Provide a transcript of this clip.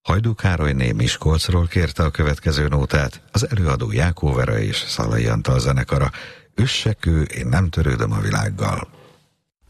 Hajdú Károlyné Miskolcról kérte a következő nótát, az előadó Jákó Vera és Szalai Antal zenekara. Üsse kő, én nem törődöm a világgal.